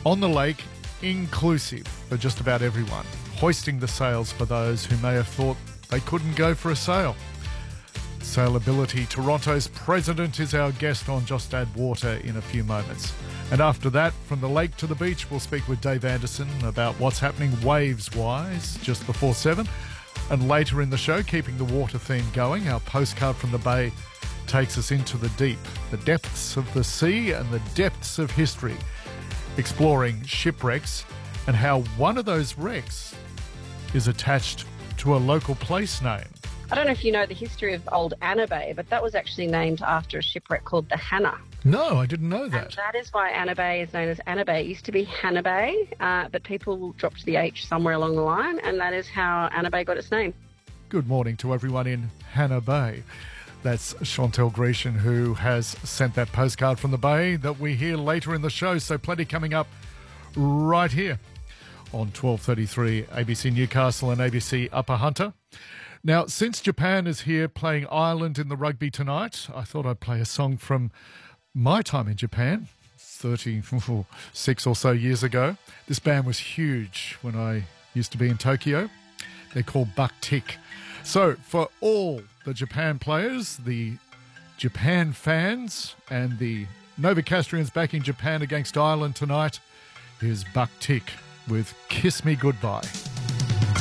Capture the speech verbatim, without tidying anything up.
On the lake, inclusive for just about everyone, hoisting the sails for those who may have thought they couldn't go for a sail. Sailability Toronto's president is our guest on Just Add Water in a few moments. And after that, from the lake to the beach, we'll speak with Dave Anderson about what's happening waves-wise just before seven. And later in the show, keeping the water theme going, our postcard from the bay takes us into the deep, the depths of the sea and the depths of history, exploring shipwrecks and how one of those wrecks is attached to a local place name. I don't know if you know the history of Old Anna Bay, but that was actually named after a shipwreck called the Hannah. No, I didn't know that. And that is why Anna Bay is known as Anna Bay. It used to be Hannah Bay, uh, but people dropped the H somewhere along the line, and that is how Anna Bay got its name. Good morning to everyone in Hannah Bay. That's Chantel Grecian, who has sent that postcard from the bay that we hear later in the show. So plenty coming up right here on twelve thirty-three A B C Newcastle and A B C Upper Hunter. Now, since Japan is here playing Ireland in the rugby tonight, I thought I'd play a song from my time in Japan, thirty-six or so years ago. This band was huge when I used to be in Tokyo. They're called Buck Tick. So, for all the Japan players, the Japan fans, and the Novocastrians backing Japan against Ireland tonight, here's Buck Tick with Kiss Me Goodbye.